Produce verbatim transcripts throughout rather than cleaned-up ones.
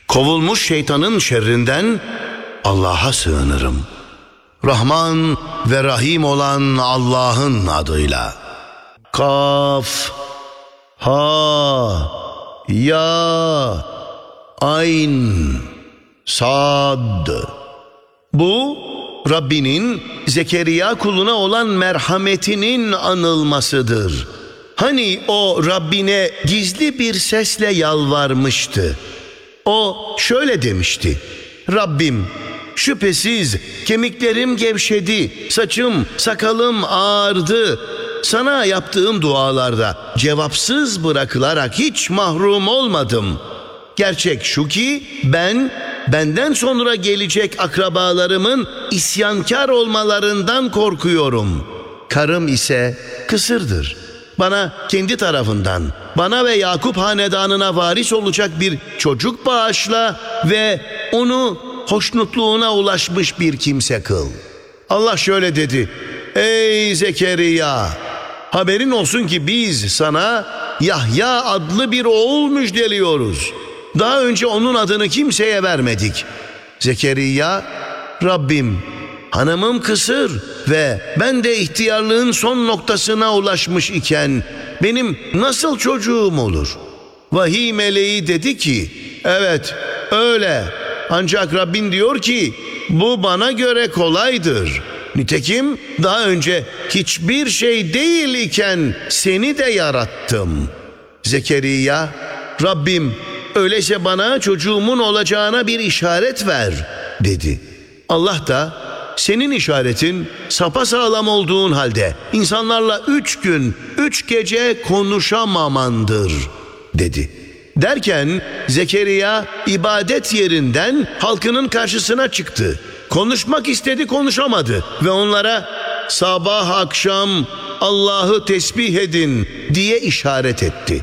Kovulmuş şeytanın şerrinden Allah'a sığınırım. Rahman ve Rahim olan Allah'ın adıyla. Kaf, ha, ya, ayn, sad. Bu Rabbinin Zekeriya kuluna olan merhametinin anılmasıdır. Hani o Rabbine gizli bir sesle yalvarmıştı. O şöyle demişti: Rabbim, şüphesiz kemiklerim gevşedi, saçım, sakalım ağardı. Sana yaptığım dualarda cevapsız bırakılarak hiç mahrum olmadım. Gerçek şu ki ben, benden sonra gelecek akrabalarımın isyankar olmalarından korkuyorum. Karım ise kısırdır. Bana kendi tarafından, bana ve Yakup hanedanına varis olacak bir çocuk bağışla ve onu hoşnutluğuna ulaşmış bir kimse kıl. Allah şöyle dedi: Ey Zekeriya! Haberin olsun ki biz sana Yahya adlı bir oğul müjdeliyoruz. Daha önce onun adını kimseye vermedik. Zekeriya, Rabbim, hanımım kısır ve ben de ihtiyarlığın son noktasına ulaşmış iken benim nasıl çocuğum olur? Vahiy meleği dedi ki, evet öyle, ancak Rabbin diyor ki bu bana göre kolaydır. Nitekim daha önce hiçbir şey değil iken seni de yarattım. Zekeriya, Rabbim, öyleyse bana çocuğumun olacağına bir işaret ver dedi. Allah da senin işaretin sapasağlam olduğun halde insanlarla üç gün, üç gece konuşamamandır dedi. Derken Zekeriya ibadet yerinden halkının karşısına çıktı. Konuşmak istedi, konuşamadı ve onlara sabah akşam Allah'ı tesbih edin diye işaret etti.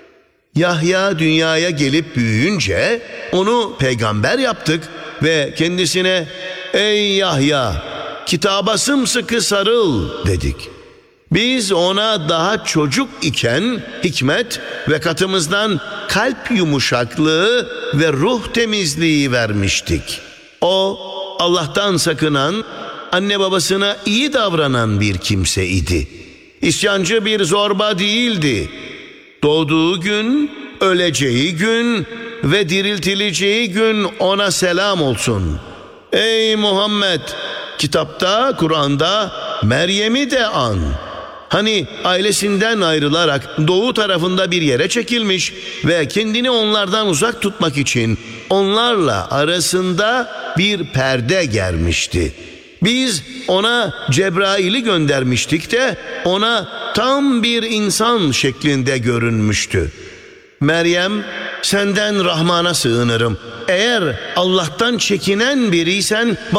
Yahya dünyaya gelip büyüyünce onu peygamber yaptık ve kendisine ey Yahya, kitaba sımsıkı sarıl dedik. Biz ona daha çocuk iken hikmet ve katımızdan kalp yumuşaklığı ve ruh temizliği vermiştik. O Allah'tan sakınan, anne babasına iyi davranan bir kimse idi. İsyancı bir zorba değildi. Doğduğu gün, öleceği gün ve diriltileceği gün ona selam olsun. Ey Muhammed! Kitapta, Kur'an'da Meryem'i de an. Hani ailesinden ayrılarak doğu tarafında bir yere çekilmiş ve kendini onlardan uzak tutmak için onlarla arasında bir perde germişti. Biz ona Cebrail'i göndermiştik de ona tam bir insan şeklinde görünmüştü. Meryem, senden Rahman'a sığınırım. Eğer Allah'tan çekinen biriysen